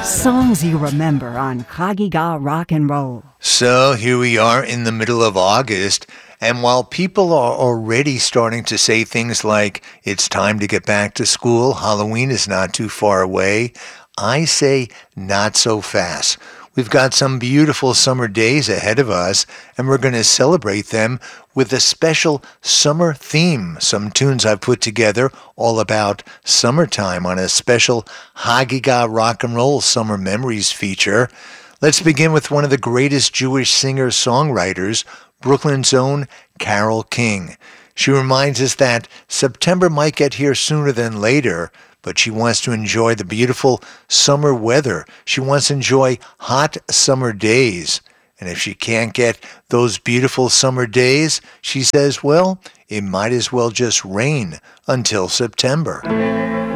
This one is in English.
Songs you remember on Chagiga Rock and Roll. So here we are in the middle of August, and while people are already starting to say things like, it's time to get back to school, Halloween is not too far away, I say not so fast. We've got some beautiful summer days ahead of us, and we're going to celebrate them with a special summer theme. Some tunes I've put together all about summertime on a special Chagiga Rock and Roll Summer Memories feature. Let's begin with one of the greatest Jewish singer-songwriters, Brooklyn's own Carole King. She reminds us that September might get here sooner than later, but she wants to enjoy the beautiful summer weather. She wants to enjoy hot summer days. And if she can't get those beautiful summer days, she says, well, it might as well just rain until September.